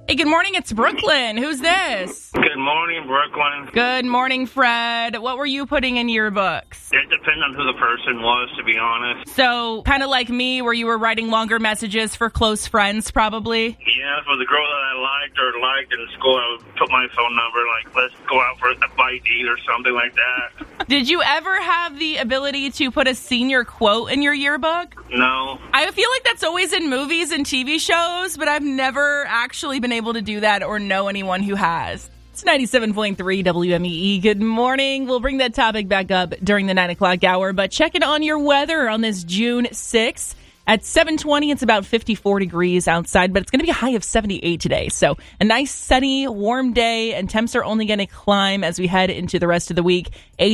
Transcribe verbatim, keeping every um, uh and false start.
Hey, good morning. It's Brooklyn. Who's this? Good morning, Brooklyn. Good morning, Fred. What were you putting in your books? It depends on who the person was, to be honest. So, kind of like me, where you were writing longer messages for close friends, probably? Yeah, for the girl that I liked or liked in school, I would put my phone number, like, let's go out for a bite to eat or something like that. Did you ever have the ability to put a senior quote in your yearbook? No. I feel like that's always in movies and T V shows, but I've never actually been able to do that or know anyone who has. It's ninety-seven point three W M E E. Good morning. We'll bring that topic back up during the nine o'clock hour, but check in on your weather on this June sixth. At seven twenty, it's about fifty-four degrees outside, but it's going to be a high of seventy-eight today. So a nice, sunny, warm day, and temps are only going to climb as we head into the rest of the week.